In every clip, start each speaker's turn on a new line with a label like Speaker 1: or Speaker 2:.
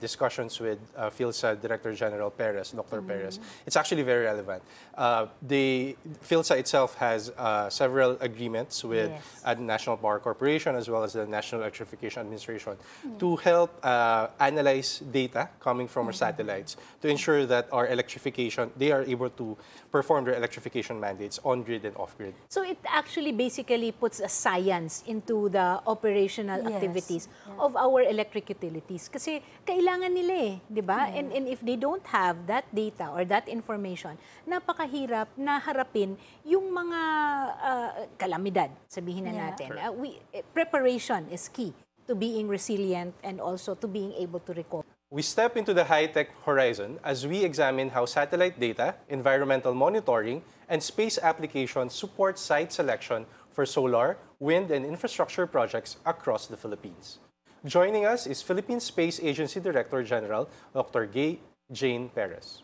Speaker 1: discussions with PhilSA Director General Perez, Dr. Perez, it's actually very relevant. The PhilSA itself has several agreements with the National Power Corporation as well as the National Electrification Administration to help analyze data coming from our satellites to ensure that our electrification, they are able to perform their electrification mandates on-grid and off-grid.
Speaker 2: So it actually basically puts a science into the operational activities of our electric utilities. Kasi kailangan nila di ba? And if they don't have that data or that information, napakahirap na harapin yung mga kalamidad, sabihin na natin. Preparation is key to being resilient and also to being able to recover.
Speaker 1: We step into the high-tech horizon as we examine how satellite data, environmental monitoring, and space applications support site selection for solar, wind, and infrastructure projects across the Philippines. Joining us is Philippine Space Agency Director General, Dr. Jane Perez.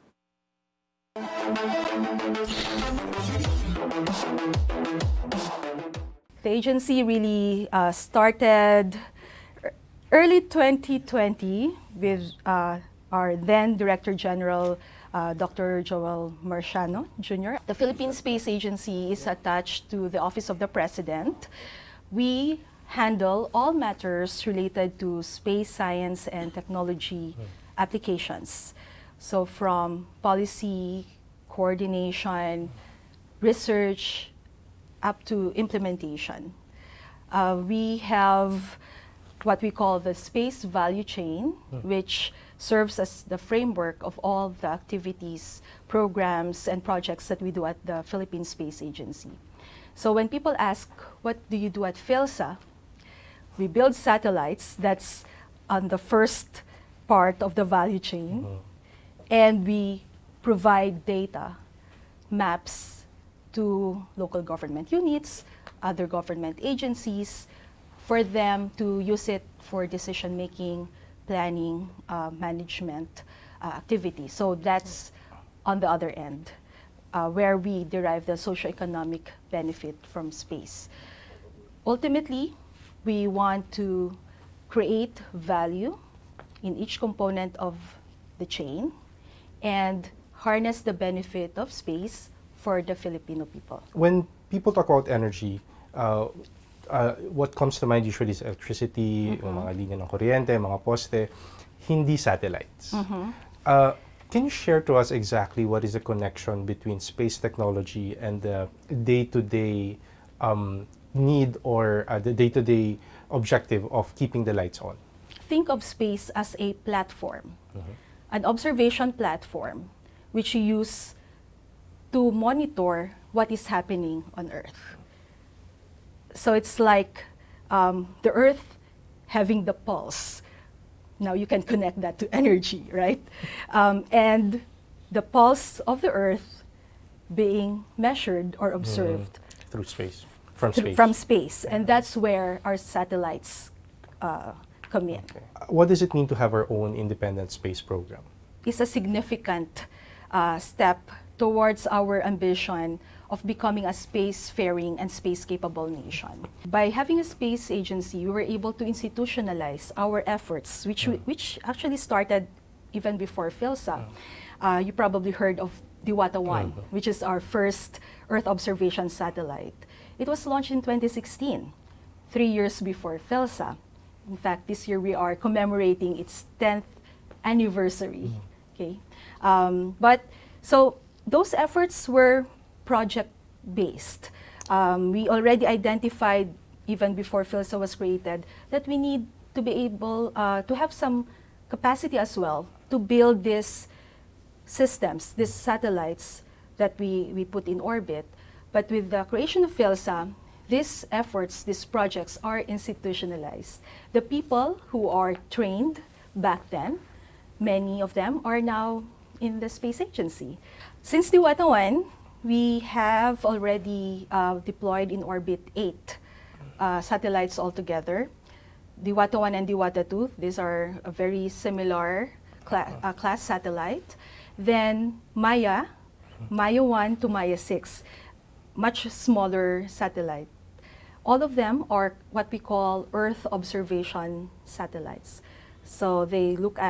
Speaker 3: The agency really started early 2020 with our then Director General, Dr. Joel Marciano Jr. The Philippine Space Agency is attached to the Office of the President. We handle all matters related to space science and technology applications. So from policy, coordination, research, up to implementation. We have what we call the space value chain, which serves as the framework of all the activities, programs, and projects that we do at the Philippine Space Agency. So when people ask, what do you do at PhilSA? We build satellites, that's on the first part of the value chain, and we provide data, maps to local government units, other government agencies, for them to use it for decision-making, planning, management activities. So that's on the other end, where we derive the socioeconomic benefit from space. Ultimately, we want to create value in each component of the chain and harness the benefit of space for the Filipino people.
Speaker 1: When people talk about energy, what comes to mind usually is electricity, yung mga linya ng kuryente, mga poste, hindi satellites. Can you share to us exactly what is the connection between space technology and the day-to-day need or the day-to-day objective of keeping the lights on?
Speaker 3: Think of space as a platform, an observation platform, which you use to monitor what is happening on Earth. So it's like the Earth having the pulse. Now you can connect that to energy, right? And the pulse of the Earth being measured or observed
Speaker 1: through space,
Speaker 3: from space. And that's where our satellites come in.
Speaker 1: Okay. What does it mean to have our own independent space program?
Speaker 3: It's a significant step towards our ambition of becoming a space-faring and space-capable nation. By having a space agency, we were able to institutionalize our efforts, which actually started even before PhilSA. You probably heard of Diwata-1, which is our first Earth observation satellite. It was launched in 2016, 3 years before PhilSA. In fact, this year we are commemorating its 10th anniversary. Okay, but so those efforts were project-based. We already identified, even before PhilSA was created, that we need to be able to have some capacity as well to build these systems, these satellites that we put in orbit. But with the creation of PhilSA, these efforts, these projects are institutionalized. The people who are trained back then, many of them are now in the space agency. Since Diwata-1, we have already deployed in orbit 8 satellites altogether. Diwata-1 and Diwata-2, these are a very similar class satellite. Then Maya 1 to Maya 6, much smaller satellite. All of them are what we call Earth observation satellites. So they look